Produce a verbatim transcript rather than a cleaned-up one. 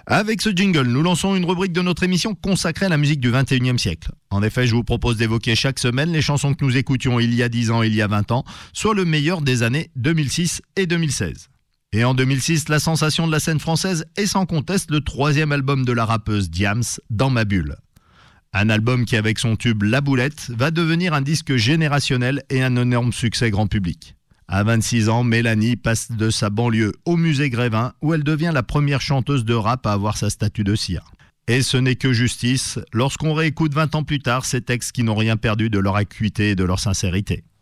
Avec ce jingle, nous lançons une rubrique de notre émission consacrée à la musique du vingt et unième siècle. En effet, je vous propose d'évoquer chaque semaine les chansons que nous écoutions il y a dix ans et il y a vingt ans, soit le meilleur des années deux mille six et deux mille seize. Et en deux mille six, la sensation de la scène française est sans conteste le troisième album de la rappeuse Diams, Dans ma bulle. Un album qui, avec son tube La Boulette, va devenir un disque générationnel et un énorme succès grand public. À vingt-six ans, Mélanie passe de sa banlieue au musée Grévin, où elle devient la première chanteuse de rap à avoir sa statue de cire. Et ce n'est que justice, lorsqu'on réécoute vingt ans plus tard ces textes qui n'ont rien perdu de leur acuité et de leur sincérité.